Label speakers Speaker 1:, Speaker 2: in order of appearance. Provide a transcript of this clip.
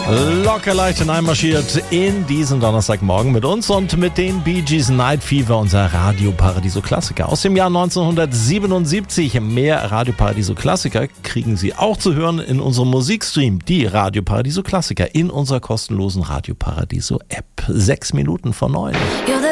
Speaker 1: Locker leicht hineinmarschiert in diesen Donnerstagmorgen mit uns und mit den Bee Gees Night Fever, unser Radio Paradiso Klassiker aus dem Jahr 1977. Mehr Radio Paradiso Klassiker kriegen Sie auch zu hören in unserem Musikstream, die Radio Paradiso Klassiker in unserer kostenlosen Radio Paradiso App. 6 Minuten vor 9.